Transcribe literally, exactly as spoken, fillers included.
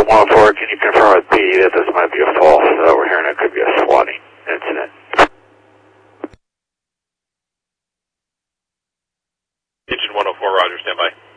Engine one oh four, can you confirm with B that this might be a false? Uh, we're hearing it could be a swatting incident. Engine one oh four, roger, stand by.